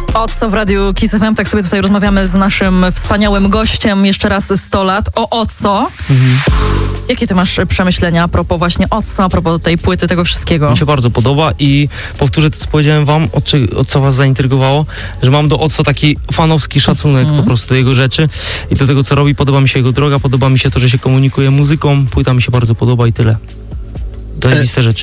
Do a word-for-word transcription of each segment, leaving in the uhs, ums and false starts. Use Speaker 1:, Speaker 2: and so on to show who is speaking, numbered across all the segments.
Speaker 1: O co w Radiu Kiss F M, tak sobie tutaj rozmawiamy z naszym wspaniałym gościem, jeszcze raz sto lat, o o co? Mhm. Jakie ty masz przemyślenia a propos właśnie o co, a propos tej płyty, tego wszystkiego?
Speaker 2: Mi się bardzo podoba i powtórzę to, co powiedziałem wam, o, czy, o co was zaintrygowało, że mam do o co taki fanowski szacunek mhm. po prostu do jego rzeczy i do tego, co robi. Podoba mi się jego droga, podoba mi się to, że się komunikuje muzyką, płyta mi się bardzo podoba i tyle. Zajebiste e- rzeczy.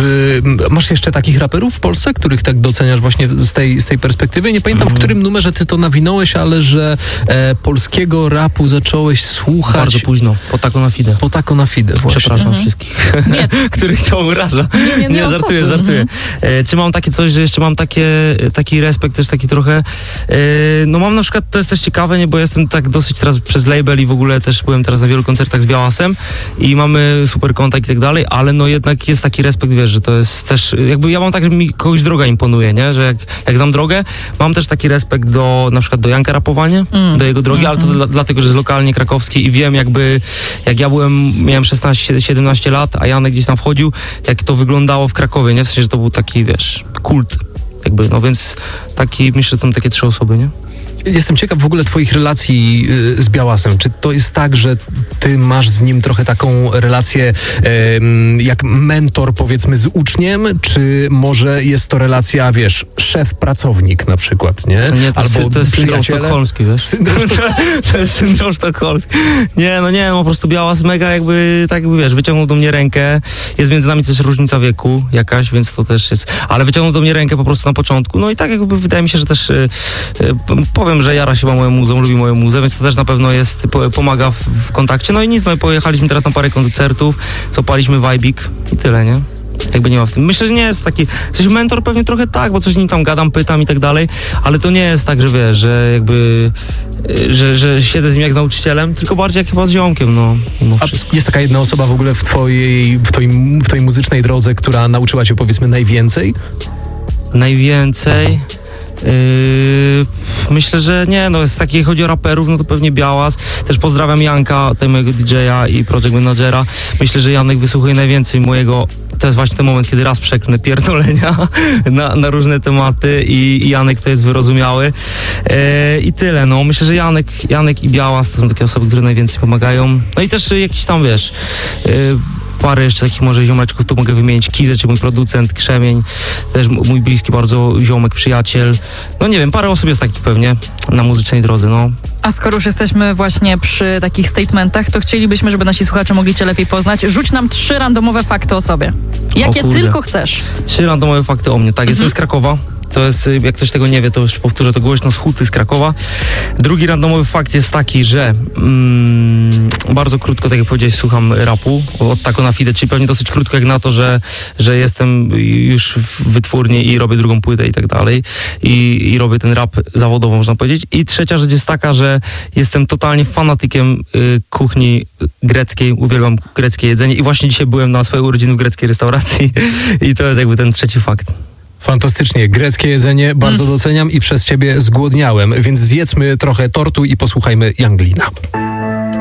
Speaker 3: Yy, masz jeszcze takich raperów w Polsce, których tak doceniasz właśnie z tej, z tej perspektywy? Nie pamiętam, mm. w którym numerze ty to nawinąłeś, ale że e, polskiego rapu zacząłeś słuchać...
Speaker 2: Bardzo późno, po Taco na Fide.
Speaker 3: Po Taco na Fide, właśnie.
Speaker 2: Przepraszam mm-hmm. wszystkich, nie. których to uraża. Nie, nie, nie, nie żartuję, żartuję. Mm-hmm. E, czy mam takie coś, że jeszcze mam takie, taki respekt też taki trochę... E, no mam na przykład, to jest też ciekawe, nie, bo jestem tak dosyć teraz przez label i w ogóle też byłem teraz na wielu koncertach z Białasem i mamy super kontakt i tak dalej, ale no jednak jest taki respekt, wiesz, że to jest też, jakby ja mam tak, że mi kogoś droga imponuje, nie, że jak, jak znam drogę, mam też taki respekt do, na przykład do Janka Rapowanie, mm. do jego drogi, mm, ale to mm. dla, dlatego, że jest lokalnie krakowski i wiem jakby, jak ja byłem, miałem szesnaście siedemnaście lat, a Janek gdzieś tam wchodził, jak to wyglądało w Krakowie, nie, w sensie, że to był taki, wiesz, kult, jakby, no więc taki, myślę, że to są takie trzy osoby, nie?
Speaker 3: Jestem ciekaw w ogóle twoich relacji y, z Białasem. Czy to jest tak, że ty masz z nim trochę taką relację y, jak mentor, powiedzmy, z uczniem, czy może jest to relacja, wiesz, szef-pracownik na przykład, nie?
Speaker 2: Nie, to, Albo to jest syndrom sztokholmski, wiesz? Syndrom to jest syndrom sztokholmski. Nie, no nie, no po prostu Białas mega jakby, tak jakby, wiesz, wyciągnął do mnie rękę. Jest między nami też różnica wieku jakaś, więc to też jest... Ale wyciągnął do mnie rękę po prostu na początku. No i tak jakby wydaje mi się, że też y, y, powiem, że jara się ma moją muzą, lubi moją muzę, więc to też na pewno jest, pomaga w, w kontakcie. No i nic, no i pojechaliśmy teraz na parę koncertów, copaliśmy vibik i tyle, nie? Jakby nie ma w tym. Myślę, że nie jest taki... Coś mentor pewnie trochę tak, bo coś z nim tam gadam, pytam i tak dalej, ale to nie jest tak, że wiesz, że jakby... Że, że siedzę z nim jak z nauczycielem, tylko bardziej jak chyba z ziomkiem, no. no
Speaker 3: A jest taka jedna osoba w ogóle w twojej, w twojej, w twojej muzycznej drodze, która nauczyła cię, powiedzmy, najwięcej?
Speaker 2: Najwięcej... Yy, myślę, że nie, no z takich chodzi o raperów, no to pewnie Białas. Też pozdrawiam Janka, tego mojego D J-a i project managera. Myślę, że Janek wysłuchuje najwięcej mojego, to jest właśnie ten moment, kiedy raz przeklnę pierdolenia na, na różne tematy i, i Janek to jest wyrozumiały. Yy, I tyle, no. Myślę, że Janek, Janek i Białas to są takie osoby, które najwięcej pomagają. No i też jakiś tam, wiesz... Yy, parę jeszcze takich może ziomeczków, tu mogę wymienić Kizę, czy mój producent, Krzemień, też mój bliski bardzo ziomek, przyjaciel. No nie wiem, parę osób jest takich pewnie na muzycznej drodze, no.
Speaker 1: A skoro już jesteśmy właśnie przy takich statementach, to chcielibyśmy, żeby nasi słuchacze mogli cię lepiej poznać. Rzuć nam trzy randomowe fakty o sobie. Jakie tylko chcesz.
Speaker 2: Trzy randomowe fakty o mnie, tak. Mhm. Jestem z Krakowa. To jest, jak ktoś tego nie wie, to już powtórzę to głośno, z Huty, z Krakowa. Drugi randomowy fakt jest taki, że mm, bardzo krótko, tak jak powiedziałeś, słucham rapu od Taco na Fide, czyli pewnie dosyć krótko jak na to, że, że jestem już w wytwórni i robię drugą płytę i tak dalej. I, i robię ten rap zawodowo, można powiedzieć. I trzecia rzecz jest taka, że jestem totalnie fanatykiem y, kuchni greckiej, uwielbiam greckie jedzenie i właśnie dzisiaj byłem na swojej urodziny w greckiej restauracji i to jest jakby ten trzeci fakt.
Speaker 3: Fantastycznie. Greckie jedzenie bardzo mm. doceniam i przez ciebie zgłodniałem, więc zjedzmy trochę tortu i posłuchajmy Younglina.